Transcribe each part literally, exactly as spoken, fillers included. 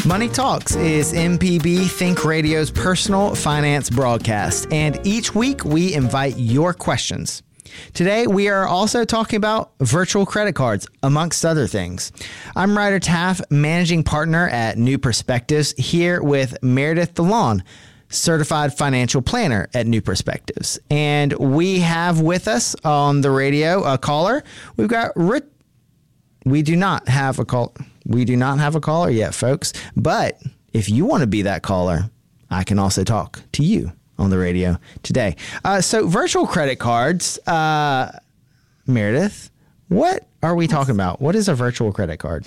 Money Talks is M P B Think Radio's personal finance broadcast, and each week we invite your questions. Today, we are also talking about virtual credit cards, amongst other things. I'm Ryder Taff, managing partner at New Perspectives, here with Meredith DeLon, certified financial planner at New Perspectives. And we have with us on the radio a caller. We've got Rich. We do not have a call. We do not have a caller yet, folks. But if you want to be that caller, I can also talk to you on the radio today. Uh, so virtual credit cards, uh, Meredith, what are we talking about? What is a virtual credit card?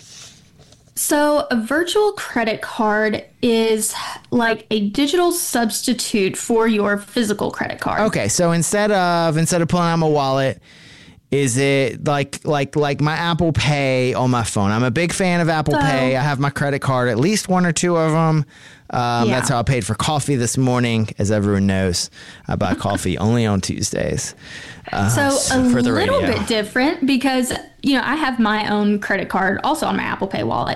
So a virtual credit card is like a digital substitute for your physical credit card. Okay, so instead of instead of pulling out my wallet, is it like like like my Apple Pay on my phone? I'm a big fan of Apple so, Pay. I have my credit card, at least one or two of them. Um, yeah. That's how I paid for coffee this morning. As everyone knows, I buy coffee only on Tuesdays. Uh, so a little radio. bit different because, you know, I have my own credit card also on my Apple Pay wallet.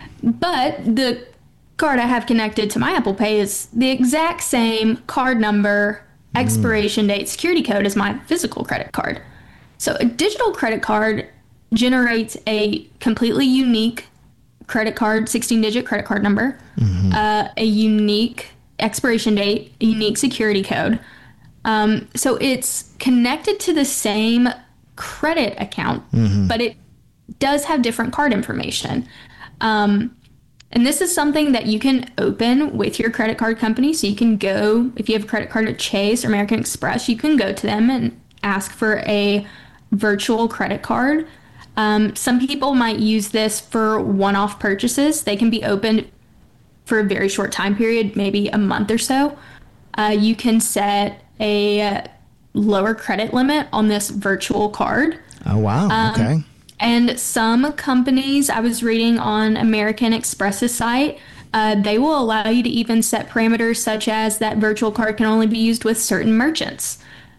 But the card I have connected to my Apple Pay is the exact same card number, expiration mm. date, security code as my physical credit card. So a digital credit card generates a completely unique credit card, sixteen-digit credit card number, mm-hmm. uh, a unique expiration date, a unique security code. Um, so it's connected to the same credit account, mm-hmm. but it does have different card information. Um, and this is something that you can open with your credit card company. So you can go, if you have a credit card at Chase or American Express, you can go to them and ask for a virtual credit card. Um, some people might use this for one-off purchases. They can be opened for a very short time period, maybe a month or so. Uh, you can set a lower credit limit on this virtual card. Oh, wow. Um, okay. And some companies, I was reading on American Express's site, uh, they will allow you to even set parameters such as that virtual card can only be used with certain merchants.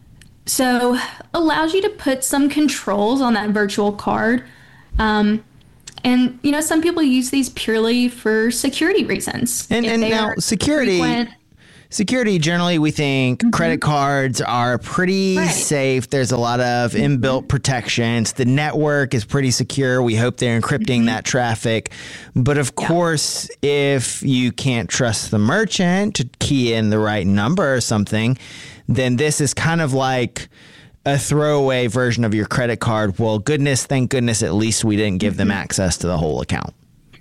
So allows you to put some controls on that virtual card. Um, and, you know, some people use these purely for security reasons. And, and now security, frequent. security, generally we think mm-hmm. credit cards are pretty right. safe. There's a lot of inbuilt mm-hmm. protections. The network is pretty secure. We hope they're encrypting mm-hmm. that traffic. But of yeah. course, if you can't trust the merchant to key in the right number or something, then this is kind of like a throwaway version of your credit card. Well, goodness, thank goodness, at least we didn't give them access to the whole account.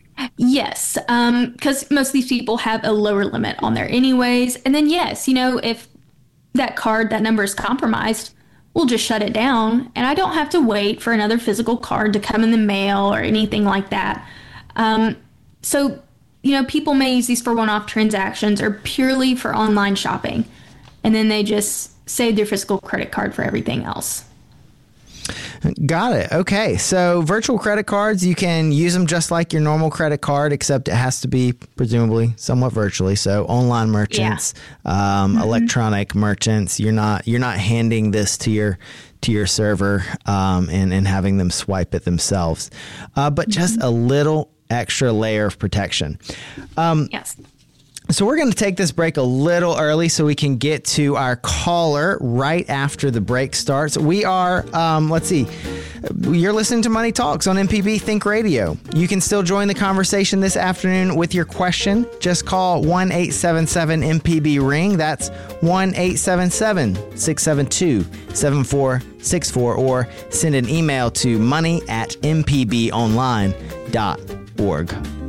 Yes, because um, most of these people have a lower limit on there anyways. And then, yes, you know, if that card, that number is compromised, we'll just shut it down. And I don't have to wait for another physical card to come in the mail or anything like that. Um, so, you know, people may use these for one-off transactions or purely for online shopping. And then they just save their physical credit card for everything else. Got it. Okay. So virtual credit cards, you can use them just like your normal credit card, except it has to be presumably somewhat virtually. So online merchants, yeah. um, mm-hmm. electronic merchants, you're not you're not handing this to your to your server um, and, and having them swipe it themselves, uh, but mm-hmm. just a little extra layer of protection. Um, yes. So we're going to take this break a little early so we can get to our caller right after the break starts. We are, um, let's see, you're listening to Money Talks on M P B Think Radio. You can still join the conversation this afternoon with your question. Just call one eight seven seven M P B ring. That's one eight seven seven, six seven two, seven four six four, or send an email to money at m p b online dot org.